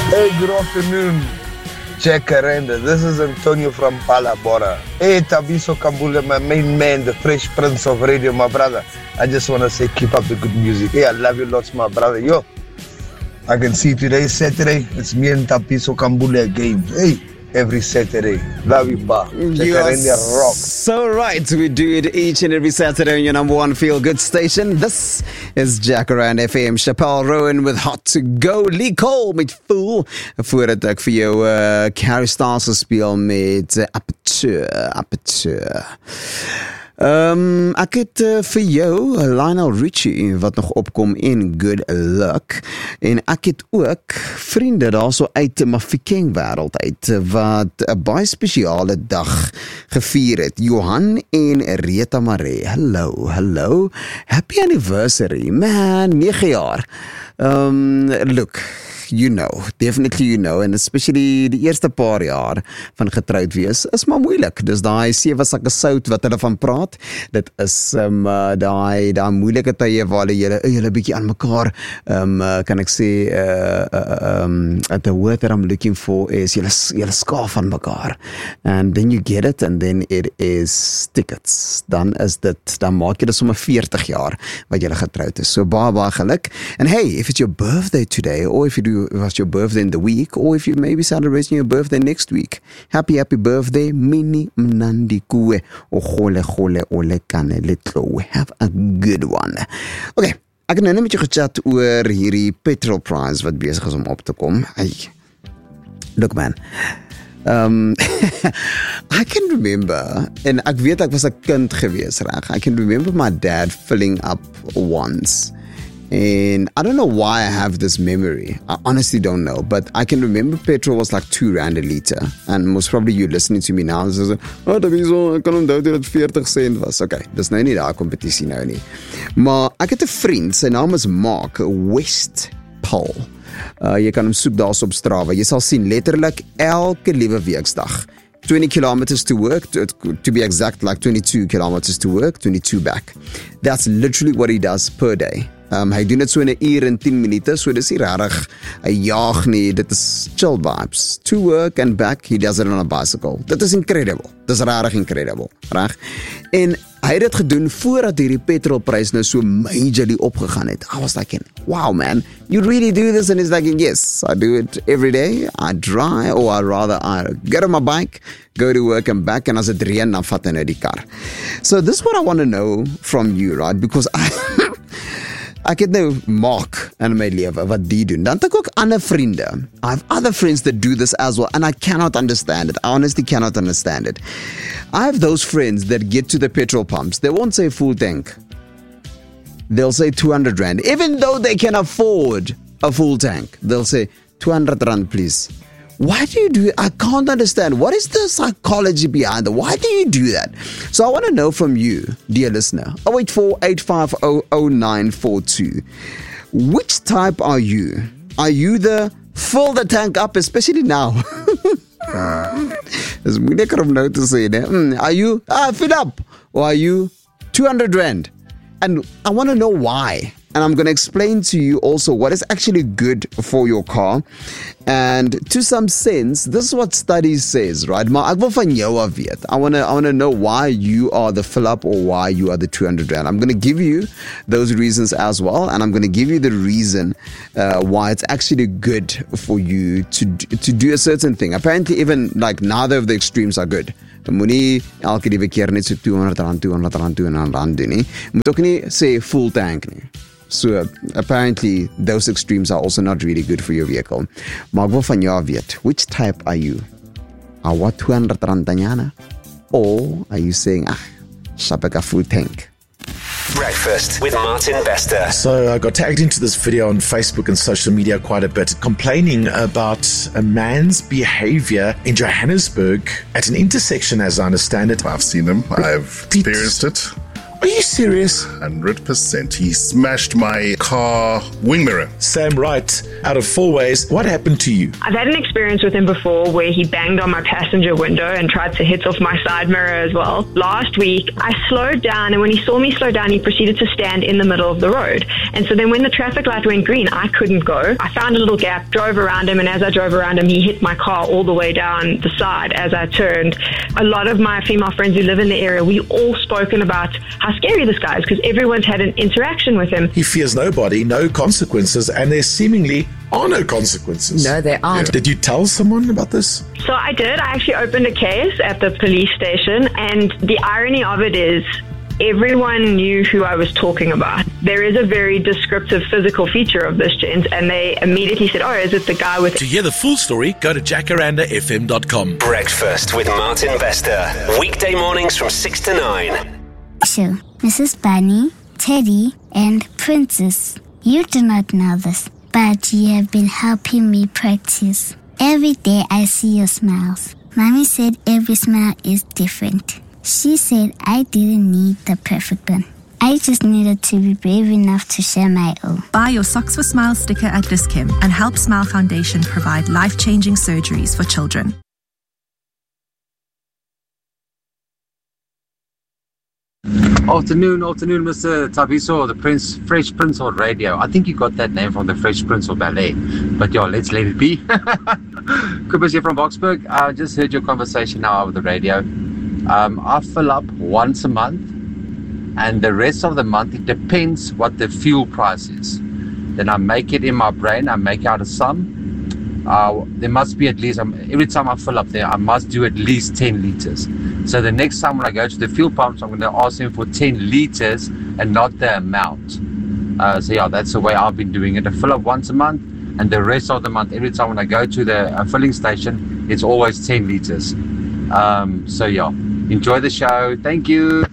Hey, good afternoon, Jack Aranda. This is Antonio from Palabora. Hey, Tabiso Kambule, my main man, the Fresh Prince of Radio, my brother. I just want to say keep up the good music. Hey, I love you lots, my brother. Yo, I can see today Saturday. It's me and Tabiso Kambule again. Hey, every Saturday. Love you, ba. Jack Aranda rock. So right, we do it each and every Saturday on your number one feel-good station. This is Jacaranda FM. Chappelle Rowan with Hot to Go. Lee Cole met Fool. Voordat ek vir jou Carrie Stars speel met Aperture. Ek het vir jou Lionel Richie wat nog opkom en Good Luck, en ek het ook vriende daar so uit die Mafikeng wêreld uit wat 'n baie spesiale dag gevier het. Johan en Rita Maree, hello, happy anniversary man, 9 jaar. Look, definitely you know, and especially die eerste paar jaar van getroud wees, is maar moeilik. Dis daai 7 sakke sout wat hulle van praat. Dit is daai moeilike tye waar julle bietjie aan mekaar, kan ek sê, the word that I'm looking for is julle skaaf van mekaar. And then you get it, and then it is tickets. Dan maak jy dit sommer 40 jaar wat julle getroud is. So baie geluk. And hey, if it's your birthday today, or if it was your birthday in the week, or if you maybe celebrating your birthday next week, happy birthday, Mini Mnandi Kuwe, o gole ole kane letlo. Have a good one. Okay, ek het nou net met jou gechat oor hierdie petrol price wat besig is om op te kom. Hey, look man, I can remember, en ek weet ek was 'n kind gewees, reg? I can remember my dad filling up once. And I don't know why I have this memory. I honestly don't know. But I can remember petrol was like 2 rand a litre. And most probably you listening to me now. So, dat is so, ek kan onthou dat het 40 cent was. Okay, dis nou nie daar kompetisie nou nie. Maar ek het 'n vriend, sy naam is Mark Westphal. Jy kan hom soek daar op Strava. Jy sal sien letterlik elke liewe weeksdag. 20 kilometers to work, to be exact, like 22 kilometers to work, 22 back. That's literally what he does per day. Hy doen dit so in 'n uur en 10 minute, so dis nie regtig 'n jaag nie, dit is chill vibes. To work and back, he does it on a bicycle. Dit is incredible, dit is regtig incredible, reg? En hy het dit gedoen voordat hierdie petrolprys nou so majorly opgegaan het. I was like, wow man, you really do this? And he's like, yes, I do it every day. I drive, or I get on my bike, go to work and back, en as dit reën, dan vat hy nou die kar. So this is what I want to know from you, right? Because ek het nou Mark in my lewe wat die doen. Dan het ek ook ander vriende. I have other friends that do this as well, and I cannot understand it. I honestly cannot understand it. I have those friends that get to the petrol pumps. They won't say full tank. They'll say 200 rand. Even though they can afford a full tank, they'll say 200 rand, please. Why do you do it? I can't understand. What is the psychology behind it? Why do you do that? So I want to know from you, dear listener. 084-850-0942. Which type are you? Are you the fill the tank up, especially now? It's moeilijker om nou te sê, né? Are you, fill up? Or are you 200 rand? And I want to know why. And I'm going to explain to you also what is actually good for your car. And to some sense, this is what studies says, right? Maar ek wil van jou af weet. I want to know why you are the fill up or why you are the 200 rand. I'm going to give you those reasons as well. And I'm going to give you the reason why it's actually good for you to do a certain thing. Apparently even like neither of the extremes are good. Moenie elke liewe keer net so 200 rand doen nie. Moet ook nie sê full tank nie. So apparently those extremes are also not really good for your vehicle. Maar ek wil van jou weet, which type are you? Are what 200 randanyana? Or are you saying, shop ek a full tank? Breakfast with Martin Bester. So I got tagged into this video on Facebook and social media quite a bit, complaining about a man's behavior in Johannesburg at an intersection, as I understand it. I've seen them. I've experienced it. Are you serious? 100%. He smashed my car wing mirror. Sam Wright, out of Four Ways, what happened to you? I've had an experience with him before where he banged on my passenger window and tried to hit off my side mirror as well. Last week, I slowed down, and when he saw me slow down, he proceeded to stand in the middle of the road. And so then when the traffic light went green, I couldn't go. I found a little gap, drove around him, and as I drove around him, he hit my car all the way down the side as I turned. A lot of my female friends who live in the area, we all spoken about how scary this guy is because everyone's had an interaction with him. He fears nobody, no consequences, and there seemingly are no consequences. No, there aren't. Did you tell someone about this? So I did. I actually opened a case at the police station, and the irony of it is everyone knew who I was talking about. There is a very descriptive physical feature of this gent, and they immediately said, oh, is it the guy with... To hear the full story, go to jacarandafm.com. Breakfast with Martin Bester. Weekday mornings from 6 to 9. Sure, Mrs. Bunny, Teddy, and Princess. You do not know this, but you have been helping me practice. Every day I see your smiles. Mommy said every smile is different. She said I didn't need the perfect one. I just needed to be brave enough to share my own. Buy your Socks for Smile sticker at Dis-Chem and help Smile Foundation provide life-changing surgeries for children. Afternoon, Mr. Tabiso, the Fresh Prince on radio. I think you got that name from the Fresh Prince of Ballet. But yeah, let's let it be. Kubus here from Boksburg. I just heard your conversation now over the radio. I fill up once a month, and the rest of the month, it depends what the fuel price is. Then I make it in my brain, I make out a sum. There must be at least, every time I fill up there, I must do at least 10 liters. So the next time when I go to the fuel pumps, I'm going to ask them for 10 liters and not the amount. So yeah, that's the way I've been doing it. I fill up once a month, and the rest of the month, every time when I go to the filling station, it's always 10 liters. So yeah, enjoy the show. Thank you.